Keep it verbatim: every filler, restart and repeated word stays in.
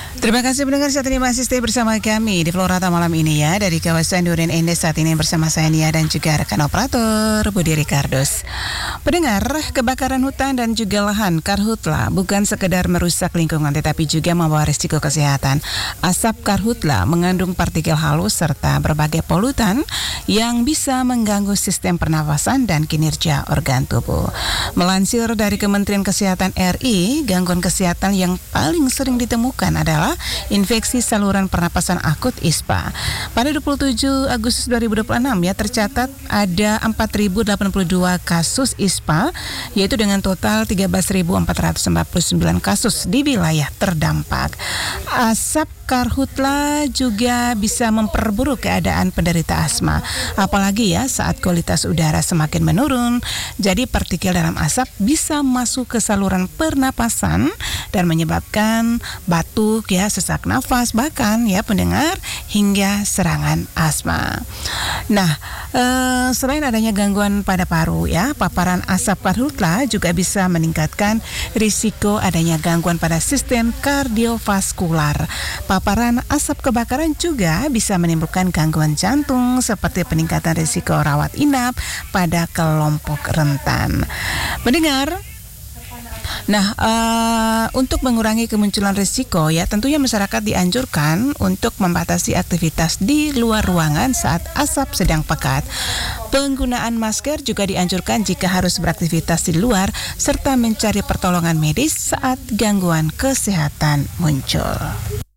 Terima kasih pendengar, saat ini masih stay bersama kami di Florata malam ini ya, dari kawasan Duren Endes. Saat ini bersama saya Nia dan juga rekan operator Budi Ricardos. Pendengar, kebakaran hutan dan juga lahan karhutla bukan sekedar merusak lingkungan tetapi juga membawa risiko kesehatan. Asap karhutla mengandung partikel halus serta berbagai polutan yang bisa mengganggu sistem pernafasan dan kinerja organ tubuh. Melansir dari Kementerian Kesehatan R I, gangguan kesehatan yang paling sering ditemukan adalah infeksi saluran pernapasan akut I S P A. Pada dua puluh tujuh Agustus dua ribu dua puluh enam ya, tercatat ada empat ribu delapan puluh dua kasus I S P A, yaitu dengan total tiga belas ribu empat ratus empat puluh sembilan kasus di wilayah terdampak. Asap karhutla juga bisa memperburuk keadaan penderita asma, apalagi ya saat kualitas udara semakin menurun. Jadi partikel dalam asap bisa masuk ke saluran pernapasan dan menyebabkan batuk ya, sesak nafas, bahkan ya pendengar, hingga serangan asma. Nah, eh, selain adanya gangguan pada paru ya, paparan asap karhutla juga bisa meningkatkan risiko adanya gangguan pada sistem kardiovaskular. Paparan asap kebakaran juga bisa menimbulkan gangguan jantung seperti peningkatan risiko rawat inap pada kelompok rentan. Mendengar, Nah, uh, untuk mengurangi kemunculan risiko ya, tentunya masyarakat dianjurkan untuk membatasi aktivitas di luar ruangan saat asap sedang pekat. Penggunaan masker juga dianjurkan jika harus beraktivitas di luar, serta mencari pertolongan medis saat gangguan kesehatan muncul.